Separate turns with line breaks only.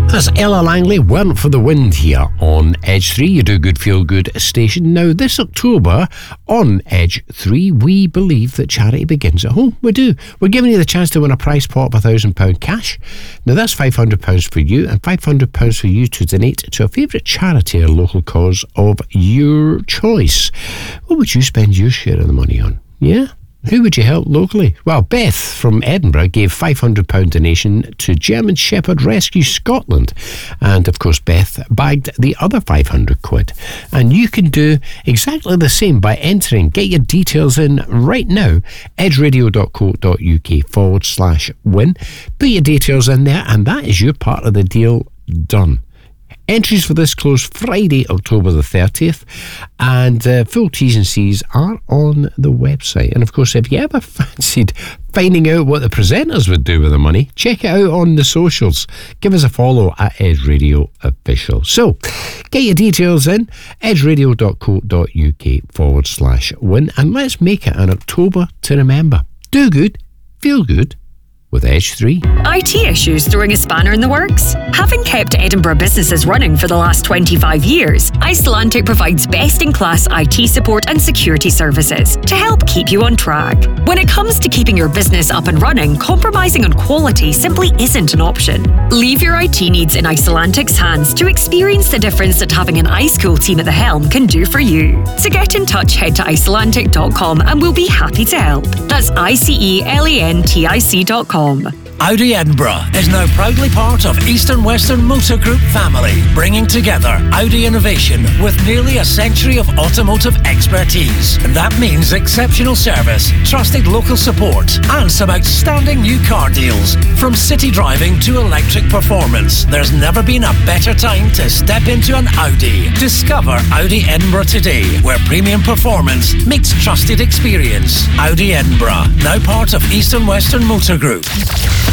That's Ella Langley, Went for the Wind here on Edge 3, you do good, feel good station. Now, this October on Edge 3, we believe that charity begins at home. We do. We're giving you the chance to win a prize pot of £1,000 cash. Now, that's £500 for you and £500 for you to donate to a favourite charity or local cause of your choice. What would you spend your share of the money on? Yeah? Who would you help locally? Well, Beth from Edinburgh gave £500 donation to German Shepherd Rescue Scotland. And, of course, Beth bagged the other £500. And you can do exactly the same by entering. Get your details in right now. edgeradio.co.uk/win. Put your details in there, and that is your part of the deal done. Entries for this close Friday, October the 30th, and full T's and C's are on the website. And of course, if you ever fancied finding out what the presenters would do with the money, check it out on the socials. Give us a follow at Edge Radio Official. So, get your details in, edgeradio.co.uk/win, and let's make it an October to remember. Do good, feel good, with Edge 3.
IT issues throwing a spanner in the works? Having kept Edinburgh businesses running for the last 25 years, Icelandic provides best-in-class IT support and security services to help keep you on track. When it comes to keeping your business up and running, compromising on quality simply isn't an option. Leave your IT needs in Icelandic's hands to experience the difference that having an iSchool team at the helm can do for you. To get in touch, head to icelandic.com and we'll be happy to help. That's ICELANTIC.com.
Audi Edinburgh is now proudly part of East and Western Motor Group family, bringing together Audi innovation with nearly a century of automotive expertise. That means exceptional service, trusted local support, and some outstanding new car deals. From city driving to electric performance, there's never been a better time to step into an Audi. Discover Audi Edinburgh today, where premium performance meets trusted experience. Audi Edinburgh, now part of East and Western Motor Group.